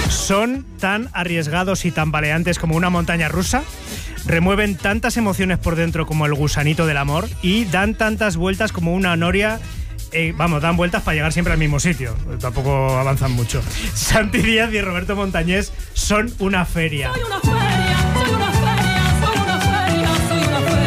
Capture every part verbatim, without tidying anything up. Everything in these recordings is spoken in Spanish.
Son tan arriesgados y tambaleantes como una montaña rusa, remueven tantas emociones por dentro como el gusanito del amor y dan tantas vueltas como una noria. Eh, vamos, dan vueltas para llegar siempre al mismo sitio. Tampoco avanzan mucho. Santi Díaz y Roberto Montañés son una feria. Soy una feria, soy una feria, soy una feria, soy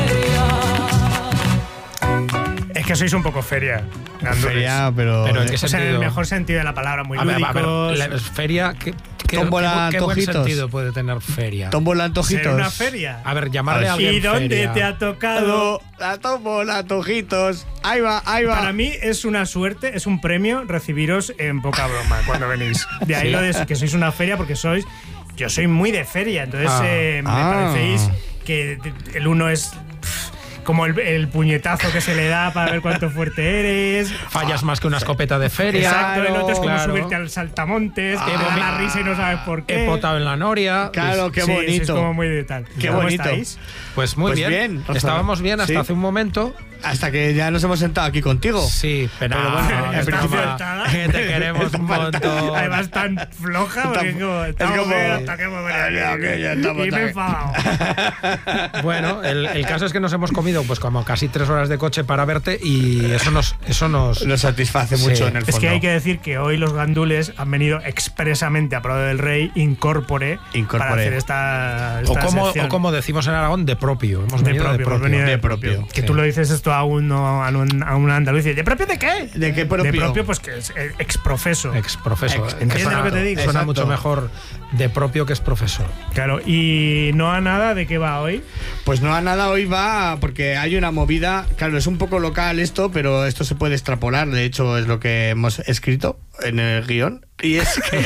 una feria. Es que sois un poco feria. Gandules. Feria, pero... Pero ¿en qué O sea, en el sentido? mejor sentido de la palabra, muy A ver, lúdicos. a ver, la feria, ¿qué, qué, Tómbola, qué, qué buen antojitos. sentido puede tener feria? Tómbola, Ser antojitos. una feria. A ver, llamarle a, A ver, alguien ¿Y dónde feria. te ha tocado? La tómbola, antojitos. Ahí va, ahí va. Para mí es una suerte, es un premio recibiros en poca broma cuando venís. De ahí Sí. lo de que sois una feria porque sois... Yo soy muy de feria, entonces Ah. eh, me Ah. parecéis que el uno es pff, como el, el puñetazo que se le da para ver cuánto fuerte eres. Fallas más que una escopeta de feria. Exacto, el otro es como claro. subirte al saltamontes, que Ah. te da la risa y no sabes por qué. He potado en la noria. Claro, qué Sí, bonito. sois como muy de tal. Qué ¿Cómo bonito. estáis? Pues muy Pues bien. bien, Rafa. Estábamos bien hasta Sí. hace un momento. Hasta que ya nos hemos sentado aquí contigo. Sí, pero, Pero bueno, no, en es principio broma. está- Que te queremos está un faltando. montón. Además tan floja porque es como, estamos como- bien hasta que hemos venido Ah, ya, aquí. ok, ya estamos Y me he aquí. enfadado. Bueno, el, el caso es que nos hemos comido pues como casi tres horas de coche para verte y eso nos, eso nos, Nos satisface Sí. mucho en el fondo. Es que hay que decir que hoy los gandules han venido expresamente a Prado del Rey incorpore, Incorpore. para hacer esta, o esta como, sección. o como decimos en Aragón, de propio. Hemos De venido propio, de hemos propio. venido de De propio. propio. Que Sí. tú lo dices esto a un, a un, a un andaluz y dices, ¿de propio de qué? ¿De qué propio? De propio, pues que es eh, exprofeso. Ex profesor. Ex- ¿entiendes Suena- lo que te digo? Suena Exacto. mucho mejor de propio que es profesor. Claro, y no a nada, ¿de qué va hoy? Pues no a nada hoy va, porque hay una movida. Claro, es un poco local esto, pero esto se puede extrapolar. De hecho, es lo que hemos escrito en el guión. Y es que,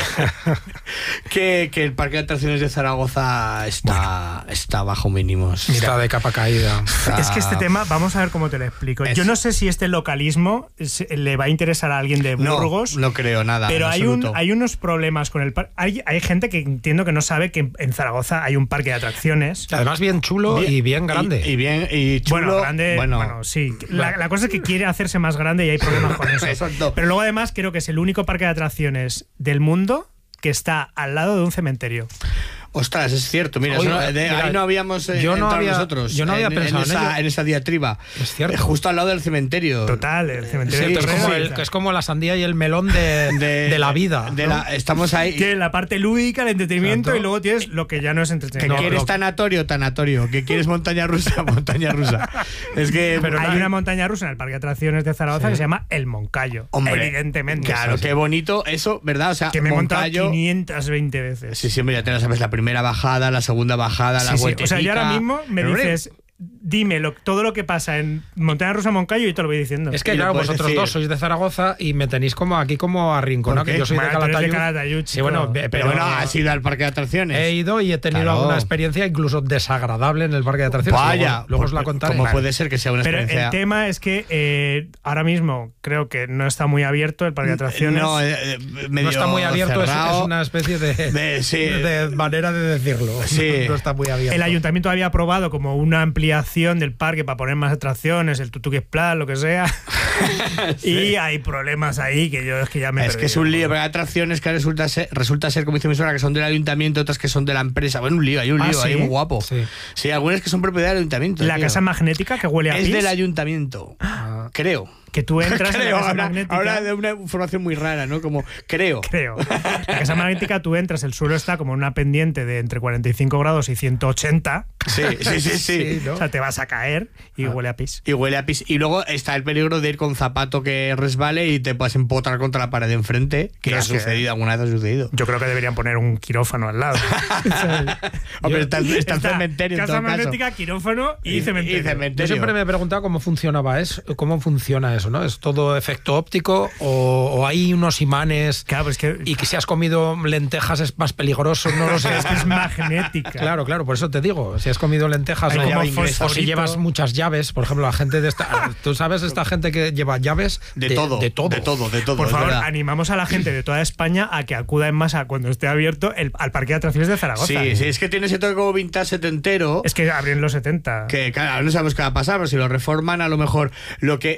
que, que el parque de atracciones de Zaragoza está, está bajo mínimos. Está de capa caída. Está- Es que este tema, vamos a ver cómo te lo explico. Es- Yo no sé si este localismo se- le va a interesar a alguien de No, Burgos. no creo nada. Pero en hay, un, absoluto. hay unos problemas con el parque. Hay, hay gente que entiendo que no sabe que en, en Zaragoza hay un parque de atracciones. Además, bien chulo Bien- y bien grande. Y, y bien, y chulo. Bueno, grande. Bueno, Bueno, sí. La, la cosa es que quiere hacerse más grande y hay problemas con eso. Exacto. Pero luego, además, creo que es el único parque de atracciones del mundo que está al lado de un cementerio. Ostras, es cierto. Mira, Oye, eso no- de- mira, ahí no habíamos eh, yo no entrado había- nosotros. yo no había en, pensado en en esa, ello. en esa diatriba. Es cierto. Eh, Justo al lado del cementerio. Total, el cementerio Sí, de es, Torrero. como el- que es como la sandía y el melón de, de, la vida. de ¿no? la- estamos ahí. Tiene la parte lúdica, el entretenimiento, Exacto. y luego tienes lo que ya no es Que entretenimiento. No, quieres lo- tanatorio, tanatorio. Que quieres montaña rusa, montaña rusa. Es que. Pero hay hay- una montaña rusa en el parque de atracciones de Zaragoza Sí. que se llama El Moncayo. Hombre, Evidentemente. Claro, Sí, qué bonito eso, ¿verdad? O sea, que me he montado Moncayo. quinientas veinte veces. Sí, sí, hombre, ya te lo sabes. La primera bajada, la segunda bajada, la Sí, sí. vuelta. O sea, yo ahora mismo me Pero, hombre, dices, dime lo, todo lo que pasa en Montaña Rusa Moncayo y te lo voy diciendo. Es Y que, lo claro, puedes vosotros decir. dos sois de Zaragoza y me tenéis como aquí como arrinconado, ¿Por qué? que yo soy Bueno, de tú eres de Calatayud. Calatayud, Sí, chico. bueno, be- Pero pero bueno, has ido al parque de atracciones. he ido y he tenido Claro. alguna experiencia incluso desagradable en el parque de atracciones. Vaya, luego, luego os la pues, contaré. ¿cómo puede ser que sea una Pero experiencia? el tema es que eh, ahora mismo creo que no está muy abierto el parque de atracciones. No, eh, eh, medio No está muy abierto, es, cerrado. es una especie de, De- sí. de manera de decirlo. Sí. No está muy abierto. El ayuntamiento había aprobado como una ampliación del parque para poner más atracciones, el Tutuki Splash, lo que sea. Y hay problemas ahí que yo es que ya me he Es que es un lío, pero hay atracciones que resulta ser, resulta ser, como dice mi suegra, que son del ayuntamiento, otras que son de la empresa. Bueno, un lío, hay un ¿Ah, lío ahí sí? muy guapo. Sí. Sí, algunas que son propiedad del ayuntamiento. La tío. casa magnética que huele a es pis, del ayuntamiento. Ah. Creo. que tú entras en Creo, la casa ahora, magnética. ahora de una información muy rara, ¿no? Como creo. Creo. La casa magnética, tú entras, el suelo está como en una pendiente de entre cuarenta y cinco grados y ciento ochenta. Sí, sí, sí, sí. Sí, ¿no? O sea, te vas a caer y huele a pis. Y huele a pis. Y luego está el peligro de ir con zapato que resbale y te puedas empotrar contra la pared de enfrente, que No, ha es que- sucedido, alguna vez ha sucedido. Yo creo que deberían poner un quirófano al lado. Hombre, está, está el Está cementerio en casa todo caso. magnética, quirófano y, Y- cementerio. y cementerio. Yo siempre me he preguntado cómo funcionaba eso, cómo funciona eso, ¿no? ¿Es todo efecto óptico o, o hay unos imanes Claro, pues que, y que si has comido lentejas es más peligroso? No lo sé. es que es magnética. Claro, claro, por eso te digo, si has comido lentejas Hay o, como o si fosforito. llevas muchas llaves, por ejemplo, la gente de esta, tú sabes esta gente que lleva llaves De, todo, de todo, de todo, de todo. Por es favor, verdad. animamos a la gente de toda España a que acuda en masa cuando esté abierto el, al parque de atracciones de Zaragoza. Sí, sí, es que tiene ese toque como vintage setentero. Es que abrió en los setenta. Que claro, no sabemos qué va a pasar, pero si lo reforman, a lo mejor lo que, lo que sí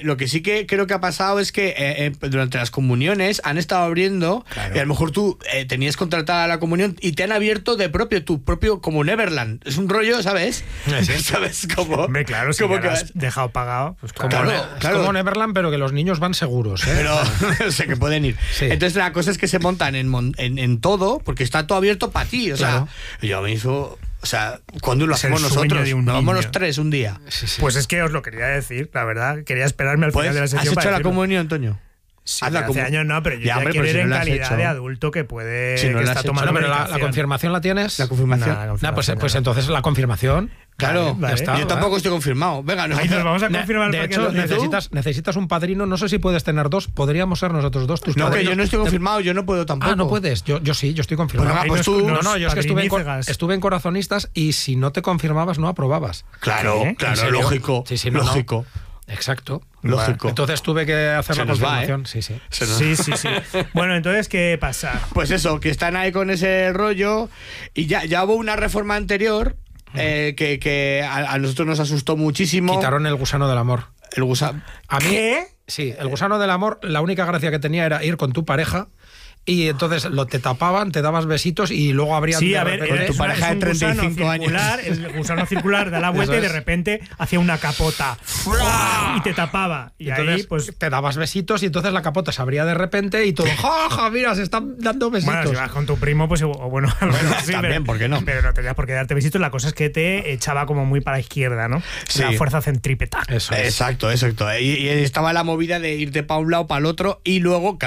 que creo que ha pasado es que eh, eh, durante las comuniones han estado abriendo Claro. y a lo mejor tú eh, tenías contratada la comunión y te han abierto de propio, tu propio, como Neverland. Es un rollo, ¿sabes? ¿Sabes cómo? Hombre, claro, si como ya que lo has dejado pagado, pues Como, Claro, Ne- es claro. como Neverland, pero que los niños van seguros, ¿eh? Pero, o sea, que pueden ir. Sí. Entonces, la cosa es que se montan en, mon- en, en todo, porque está todo abierto para ti. O sea, Claro. yo me hizo. O sea, ¿cuándo lo Es el hacemos sueño nosotros? de un Nos vamos niño. los tres un día. Sí, sí. Pues es que os lo quería decir, la verdad. Quería esperarme al Pues, final de la ¿has sección. hecho para la decirlo. comunión, Antonio? Sí, Haz la hace comu- años no, pero yo Ya, ya, hombre, quiero pero ir si en no la has calidad hecho. de adulto que puede. Si no que la está has hecho. tomando No, pero la, la medicación. confirmación la tienes. La confirmación. Nah, la Nah, pues, confirmación pues no. entonces la confirmación. Claro, Vale, ya está, yo ¿verdad? tampoco estoy confirmado. Venga, no. Ahí nos vamos a Ne- confirmar de porque hecho, lo- ¿y tú? necesitas, necesitas un padrino. No sé si puedes tener dos. Podríamos ser nosotros dos. Tus No, que padrinos. yo no estoy confirmado, yo no puedo tampoco. Ah, no puedes. Yo, yo sí, yo estoy confirmado. Bueno, Ahí pues nos- tú- No, nos no, yo es que estuve en, cor- padrinícegas. estuve en Corazonistas y si no te confirmabas, no aprobabas. Claro, ¿Qué? ¿En claro, serio? lógico. Sí, sí, no, no. lógico. Exacto. Lógico. Entonces tuve que hacer Se la nos va, confirmación. Sí, sí. Se nos- Sí, sí, sí. Bueno, entonces, ¿qué pasa? Pues eso, que están ahí con ese rollo y ya, ya hubo una reforma anterior eh, que, que a, a nosotros nos asustó muchísimo. Quitaron el gusano del amor. El gusano. A mí, ¿Qué? Sí, el gusano del amor, la única gracia que tenía era ir con tu pareja y entonces lo te tapaban, te dabas besitos y luego abrían Sí, de a ver, repente- es tu una- pareja es un de treinta y cinco gusano años. circular, el gusano circular da la vuelta Eso y de es. repente hacía una capota ¡fua! y te tapaba. Y Entonces, ahí, pues, te dabas besitos y entonces la capota se abría de repente y todo, ¡ja, ja! Mira, se están dando besitos. bueno, si vas con tu primo, pues o bueno, sí, también, pero, ¿por qué no? Pero no tenías por qué darte besitos. La cosa es que te echaba como muy para la izquierda, ¿no? Sí. La fuerza centrípeta. Eso es. Exacto, exacto. Y, y estaba la movida de irte para un lado, para el otro y luego.